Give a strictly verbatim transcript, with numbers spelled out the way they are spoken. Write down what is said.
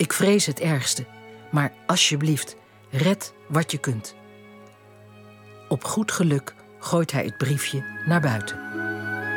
Ik vrees het ergste, maar alsjeblieft, red wat je kunt. Op goed geluk gooit hij het briefje naar buiten.